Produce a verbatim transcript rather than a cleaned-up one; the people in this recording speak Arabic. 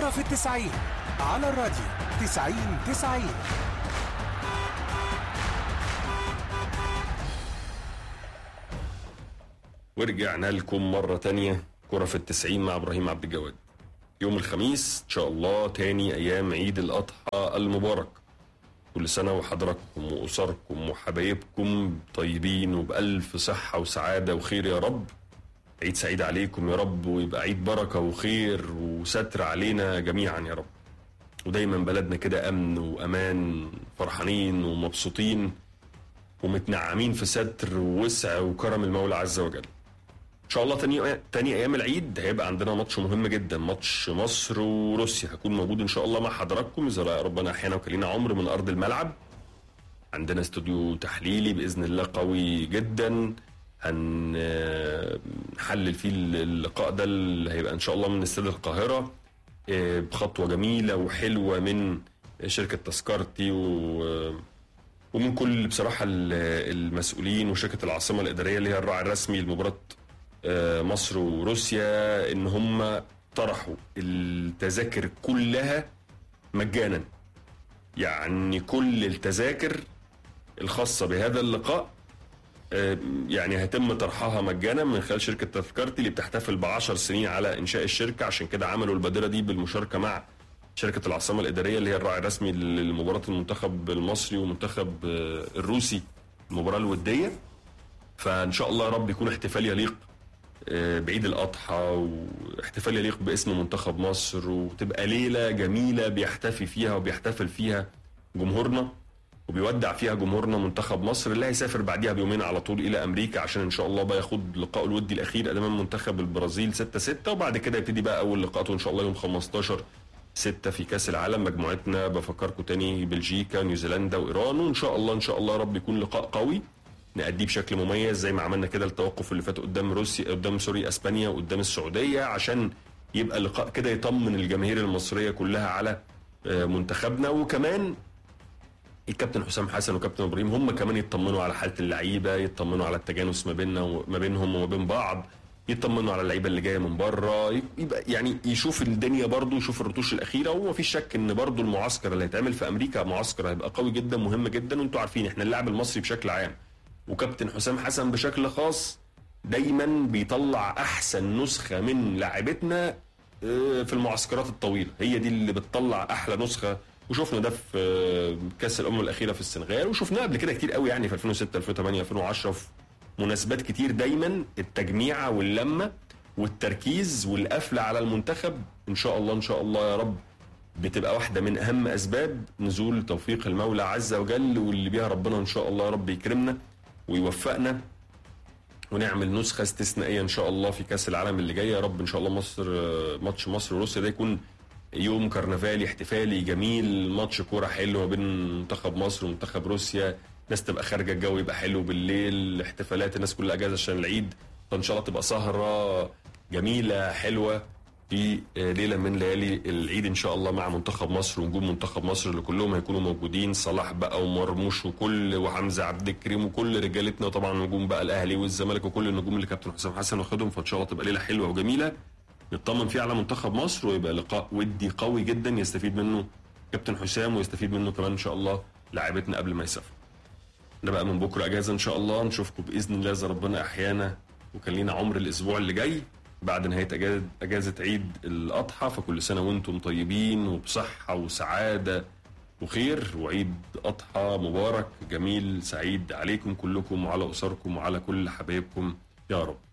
كرة في التسعين على الراديو تسعين تسعين. ورجعنا لكم مرة تانية كرة في التسعين مع إبراهيم عبد الجواد. يوم الخميس إن شاء الله تاني أيام عيد الأضحى المبارك. كل سنة وحضراتكم وأسركم وحبايبكم طيبين وبألف صحة وسعادة وخير يا رب. عيد سعيد عليكم يا رب، ويبقى عيد بركة وخير وستر علينا جميعا يا رب. ودايما بلدنا كده أمن وأمان، فرحانين ومبسوطين ومتنعمين في ستر ووسع وكرم المولى عز وجل. ان شاء الله تاني تاني ايام العيد هيبقى عندنا ماتش مهم جدا، ماتش مصر وروسيا. هكون موجود ان شاء الله مع حضراتكم اذا ربنا احيانا وكلينا عمر من ارض الملعب. عندنا استوديو تحليلي باذن الله قوي جدا، هنحلل فيه اللقاء ده اللي هيبقى ان شاء الله من استاد القاهره بخطوه جميله وحلوه من شركه تذكرتي و ومن كل بصراحه المسؤولين وشركه العاصمه الاداريه اللي هي الراعي الرسمي لمباراه مصر وروسيا، ان هم طرحوا التذاكر كلها مجانا. يعني كل التذاكر الخاصه بهذا اللقاء يعني هيتم طرحها مجانا من خلال شركه تذكرتي اللي بتحتفل بعشر سنين على انشاء الشركه. عشان كده عملوا البادره دي بالمشاركه مع شركه العاصمه الاداريه اللي هي الراعي الرسمي لمباراه المنتخب المصري والمنتخب الروسي، المباراه الوديه. فان شاء الله يا رب يكون احتفال يليق بعيد الاضحى، واحتفال يليق باسم منتخب مصر، وتبقى ليله جميله بيحتفي فيها وبيحتفل فيها جمهورنا وبيودع فيها جمهورنا منتخب مصر اللي هيسافر بعديها بيومين على طول الى امريكا عشان ان شاء الله بقى ياخد لقاء الودي الاخير امام منتخب البرازيل ستة ستة، وبعد كده يبتدي بقى اول لقاءاته ان شاء الله يوم خمستاشر ستة في كاس العالم. مجموعتنا بفكركم تاني بلجيكا نيوزيلندا وايران، وان شاء الله ان شاء الله يا رب يكون لقاء قوي نأديه بشكل مميز زي ما عملنا كده التوقف اللي فات قدام روسيا قدام سوري اسبانيا وقدام السعوديه، عشان يبقى اللقاء كده يطمن الجماهير المصريه كلها على منتخبنا. وكمان الكابتن حسام حسن وكابتن ابراهيم هم كمان يطمنوا على حاله اللعيبه، يطمنوا على التجانس ما بيننا وما بينهم وما بين بعض، يطمنوا على اللعيبه اللي جايه من بره، يبقى يعني يشوف الدنيا برضو، يشوف الرتوش الاخيره. وما فيش شك ان برضو المعسكر اللي هيتعمل في امريكا معسكر هيبقى قوي جدا مهم جدا. وانتوا عارفين احنا اللاعب المصري بشكل عام وكابتن حسام حسن بشكل خاص دايما بيطلع احسن نسخه من لاعبتنا في المعسكرات الطويله، هي دي اللي بتطلع احلى نسخه. وشفنا ده في كاس الامم الاخيره في السنغال، وشفناه قبل كده كتير قوي يعني في ألفين وستة ألفين وثمانية ألفين وعشرة في مناسبات كتير. دايما التجميعه واللمه والتركيز والقفله على المنتخب ان شاء الله ان شاء الله يا رب بتبقى واحده من اهم اسباب نزول توفيق المولى عز وجل، واللي بيها ربنا ان شاء الله يا رب يكرمنا ويوفقنا ونعمل نسخه استثنائيه ان شاء الله في كاس العالم اللي جاي يا رب. ان شاء الله مصر ماتش مصر وروسيا ده يكون يوم كرنفالي احتفالي جميل، ماتش كوره حلو ما بين منتخب مصر ومنتخب روسيا، ناس تبقى خارجه الجو يبقى حلو بالليل، احتفالات الناس كلها اجازه عشان العيد، فان شاء الله تبقى سهره جميله حلوه في ليله من ليالي العيد ان شاء الله مع منتخب مصر ونجوم منتخب مصر اللي كلهم هيكونوا موجودين، صلاح بقى ومرموش وكل وحمزه عبد الكريم وكل رجالتنا، وطبعا نجوم بقى الاهلي والزمالك وكل النجوم اللي كابتن حسام حسن واخدهم. فان شاء الله تبقى ليله حلوه وجميله نطمن فيه على منتخب مصر، ويبقى لقاء ودي قوي جدا يستفيد منه كابتن حسام ويستفيد منه كمان ان شاء الله لاعبتنا قبل ما يسافروا. ده بقى من بكره اجازه ان شاء الله، نشوفكم باذن الله اذا ربنا احيانا وكان لينا عمر الاسبوع اللي جاي بعد نهايه اجازه اجازه عيد الاضحى. فكل سنه وانتم طيبين وبصحه وسعاده وخير، وعيد اضحى مبارك جميل سعيد عليكم كلكم وعلى اسركم وعلى كل حبايبكم يا رب.